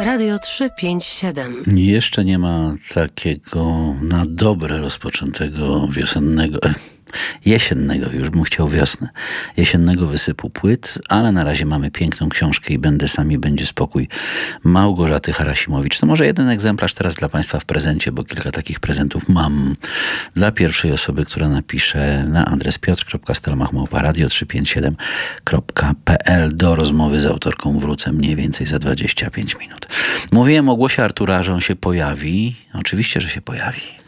Radio 357. Jeszcze nie ma takiego na dobre rozpoczętego jesiennego, już bym chciał wiosnę, jesiennego wysypu płyt, ale na razie mamy piękną książkę i Będę sami, będzie spokój Małgorzaty Harasimowicz. To może jeden egzemplarz teraz dla Państwa w prezencie, bo kilka takich prezentów mam dla pierwszej osoby, która napisze na adres piotr.stelmach@radio357.pl. Do rozmowy z autorką wrócę mniej więcej za 25 minut. Mówiłem o głosie Artura, że on się pojawi. Oczywiście, że się pojawi.